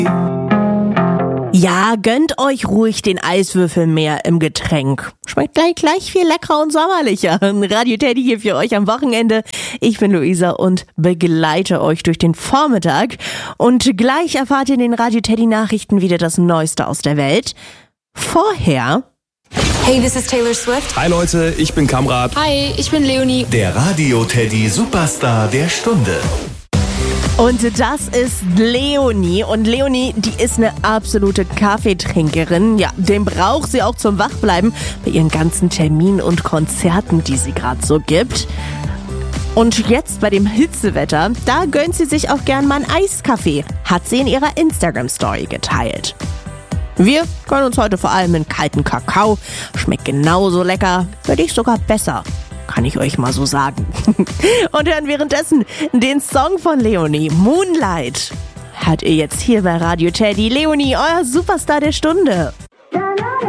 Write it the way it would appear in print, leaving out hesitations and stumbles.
Ja, gönnt euch ruhig den Eiswürfel mehr im Getränk. Schmeckt gleich viel leckerer und sommerlicher. Radio Teddy hier für euch am Wochenende. Ich bin Luisa und begleite euch durch den Vormittag. Und gleich erfahrt ihr in den Radio Teddy Nachrichten wieder das Neueste aus der Welt. Vorher... Hey, this is Taylor Swift. Hi Leute, ich bin Kamrat. Hi, ich bin Leonie. Der Radio Teddy Superstar der Stunde. Und das ist Leonie. Und Leonie, die ist eine absolute Kaffeetrinkerin. Ja, den braucht sie auch zum Wachbleiben bei ihren ganzen Terminen und Konzerten, die sie gerade so gibt. Und jetzt bei dem Hitzewetter, da gönnt sie sich auch gern mal einen Eiskaffee. Hat sie in ihrer Instagram-Story geteilt. Wir gönnen uns heute vor allem einen kalten Kakao. Schmeckt genauso lecker, würde ich sogar besser. Kann ich euch mal so sagen. Und hören währenddessen den Song von Leonie, Moonlight. Hört ihr jetzt hier bei Radio Teddy. Leonie, euer Superstar der Stunde.